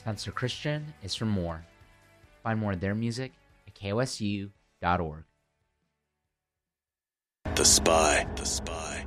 Spencer Christian is for more. Find more of their music at kosu.org. The Spy.